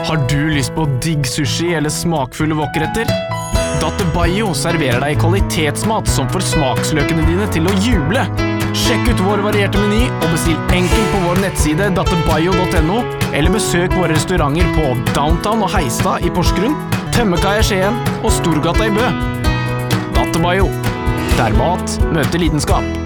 Har du lyst på digg sushi eller smakfulle wokretter? Dattebayo serverer deg kvalitetsmat som får smaksløkene dine til å juble. Sjekk ut vår varierte meny og bestill enkelt på vår nettside dattebayo.no, eller besøk våre restauranter på Downtown og Heistad i Porsgrunn, Tømmekaia i Skien og Storgata i Bø. Dattebayo, der mat møter lidenskap.